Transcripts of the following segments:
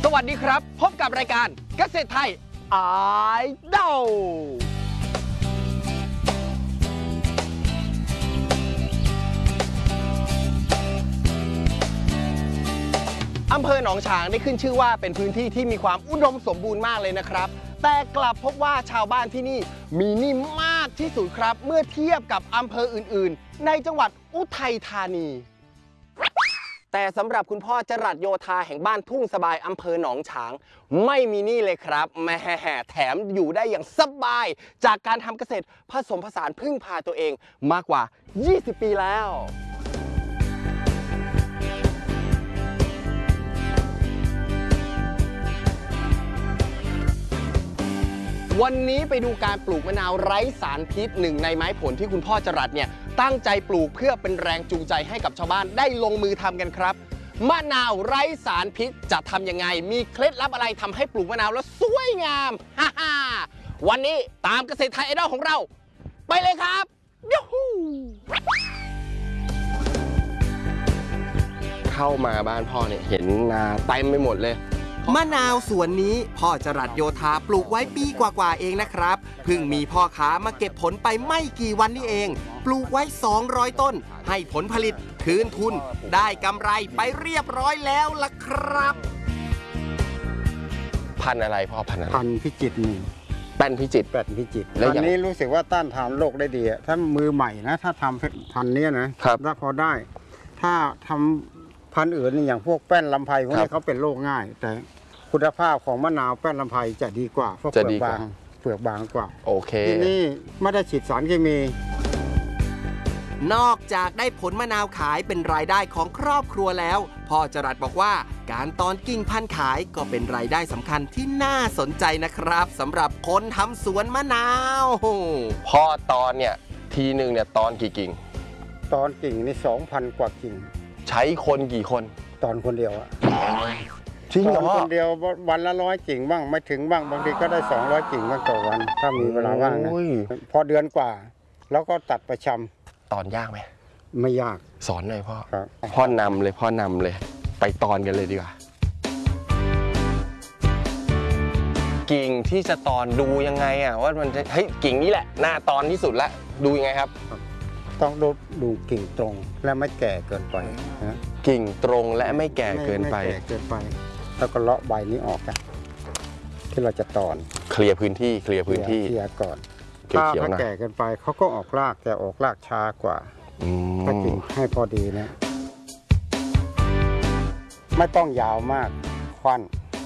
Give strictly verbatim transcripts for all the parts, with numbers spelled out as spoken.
วัสดีครับพบกับรายการเกษตรไทยไอดอลอำเภอหนองฉางได้ขึ้นชื่อว่าเป็นพื้นที่ที่มีความอุดมสมบูรณ์มากเลยนะครับแต่กลับพบว่าชาวบ้านที่นี่มีหนี้มากที่สุดครับเมื่อเทียบกับอำเภออื่นๆในจังหวัดอุทัยธานีแต่สำหรับคุณพ่อจรัสโยธาแห่งบ้านทุ่งสบายอำเภอหนองฉางไม่มีหนี้เลยครับแม่แถมอยู่ได้อย่างสบายจากการทำเกษตรผสมผสานพึ่งพาตัวเองมากกว่ายี่สิบปีแล้ววันนี้ไปดูการปลูกมะนาวไร้สารพิษหนึ่งในไม้ผลที่คุณพ่อจรัสเนี่ยตั้งใจปลูกเพื่อเป็นแรงจูงใจให้กับชาวบ้านได้ลงมือทำกันครับมะนาวไร้สารพิษจะทำยังไงมีเคล็ดลับอะไรทำให้ปลูกมะนาวแล้วสวยงามฮ่าฮ่าวันนี้ตามเกษตรไทยไอดอลของเราไปเลยครับยูฮูเข้ามาบ้านพ่อเนี่ยเห็นนาเต็มไปหมดเลยมะนาวสวนนี้พ่อจรัสโยธาปลูกไว้ปีกว่าๆเองนะครับเพิ่งมีพ่อค้ามาเก็บผลไปไม่กี่วันนี้เองปลูกไว้สองร้อยต้นให้ผลผลิตคืนทุนได้กำไรไปเรียบร้อยแล้วล่ะครับพันอะไรพ่อพันอะไรพันพิจิตรนี่แป้นพิจิตรแป้นพิจิตรแล้วอันนี้รู้สึกว่าต้านทานโรคได้ดีถ้ามือใหม่นะถ้าทำพันนี้นะครับถ้าพอได้ถ้าทำพันอื่นอย่างพวกแป้นลำไพพวกนี้เขาเป็นโรคง่ายแต่คุณภาพของมะนาวแป้นลำไพจะดีกว่าเพราะเปลือกบางเปลือกบางกว่าโอเคที่นี่ไม่ได้ฉีดสารเคมีนอกจากได้ผลมะนาวขายเป็นรายได้ของครอบครัวแล้วพ่อจรัสบอกว่าการตอนกิ่งพันธุ์ขายก็เป็นรายได้สำคัญที่น่าสนใจนะครับสำหรับคนทำสวนมะนาวพ่อตอนเนี่ยทีหนึ่งเนี่ยตอนกี่กิ่งตอนกิ่งนี่สองพันกว่ากิ่งใช้คนกี่คนตอนคนเดียวอะจริงเหรอคนเดียววันละร้อยกิ่งบ้างไม่ถึงบ้างบางทีก็ได้สองร้อยกิ่งบ้างต่อวันถ้ามีเวลาว่างนะพอเดือนกว่าแล้วก็ตัดประชำตอนยากไหมไม่ยากสอนหน่อยพ่อพ่อนำเลยพ่อนำเลยไปตอนกันเลยดีกว่ากิ่งที่จะตอนดูยังไงอ่ะว่ามันจะเฮ้ยกิ่งนี้แหละหน้าตอนที่สุดละดูยังไงครับต้องดูดูกิ่งตรงและไม่แก่เกินไปนะกิ่งตรงและไม่แก่เกินไปไม่แก่เกินไปแล้วก็เลาะใบนี้ออกกันที่เราจะตอนเคลียร์พื้นที่เคลียร์พื้นที่เคลียร์ก่อนถ้าถ้าแก่เกินไปเขาก็ออกรากแต่ออกรากช้ากว่าถ้ากิ่งให้พอดีนะไม่ต้องยาวมากควัน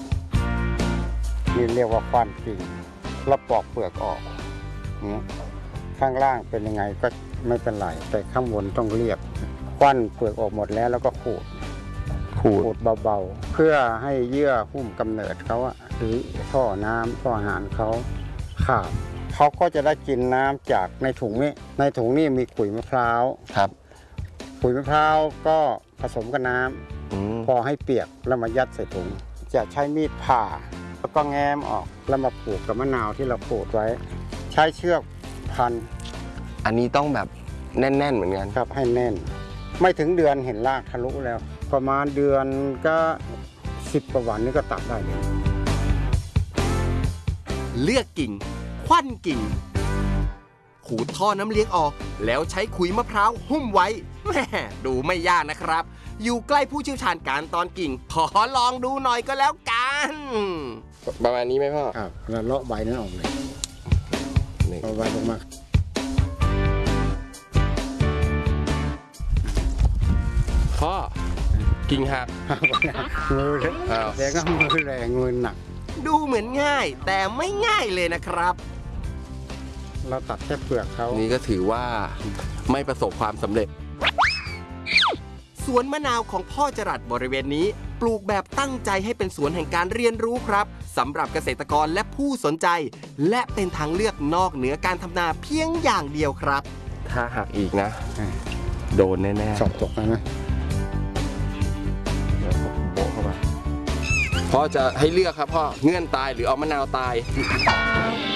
นี่เรียกว่าควันกิ่งแล้วปอกเปลือกออกข้างล่างเป็นยังไงก็ไม่เป็นไรแต่ข้างบนต้องเรียบควันเปลือกออกหมดแล้วแล้วก็ขูดขูดเบาๆเพื่อให้เยื่อหุ้มกำเนิดเขาอะหรือท่อน้ำท่ออาหารเขาขาดเขาก็จะได้กินน้ำจากในถุงนี้ในถุงนี้มีขุยมะพร้าวครับขุยมะพร้าวก็ผสมกับน้ำพอให้เปียกแล้วมายัดใส่ถุงจะใช้มีดผ่าแล้วก็แง้มออกแล้วมาผูกกับมะนาวที่เราขูดไว้ใช้เชือกพันอันนี้ต้องแบบแน่นๆเหมือนกันครับให้แน่นไม่ถึงเดือนเห็นรากทะลุแล้วประมาณเดือนก็สิบกว่าวันนี้ก็ตัดได้เลยเลือกกิ่งควันกิ่งขูดท่อน้ำเลี้ยงออกแล้วใช้ขุยมะพร้าวหุ้มไว้แม่ดูไม่ยากนะครับอยู่ใกล้ผู้เชี่ยวชาญการตอนกิ่งขอลองดูหน่อยก็แล้วกันประมาณนี้ไหมพ่อครับแล้วเลาะใบนั้นออกเลยเอาใบลงมาพ่อกิ่งหักมือแรงก็มือแรงมือหนักดูเหมือนง่ายแต่ไม่ง่ายเลยนะครับเราตัดแค่เปลือกเขานี่ก็ถือว่าไม่ประสบความสำเร็จสวนมะนาวของพ่อจรัสบริเวณนี้ปลูกแบบตั้งใจให้เป็นสวนแห่งการเรียนรู้ครับสำหรับเกษตรกรและผู้สนใจและเป็นทางเลือกนอกเหนือการทำนาเพียงอย่างเดียวครับถ้าหักอีกนะโดนแน่ๆสอบตกนะพ่อจะให้เลือกครับพ่อเงื่อนตายหรือเอามะนาวตาย